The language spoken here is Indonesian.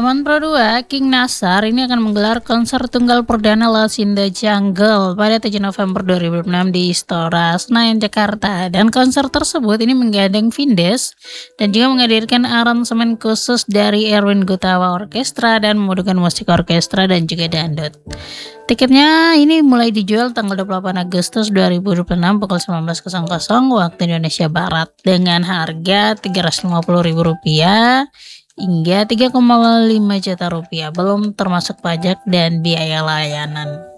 Zaman Pro 2, King Nasar ini akan menggelar konser tunggal perdana Lost in the Jungle pada 7 November 2006 di Istora Senayan, Jakarta. Dan konser tersebut ini menggandeng Vindes dan juga menghadirkan aransemen khusus dari Erwin Gutawa Orkestra dan memadukan musik orkestra dan juga dangdut. Tiketnya ini mulai dijual tanggal 28 Agustus 2026 pukul 19.00 waktu Indonesia Barat dengan harga Rp350.000 hingga Rp3,5 juta, belum termasuk pajak dan biaya layanan.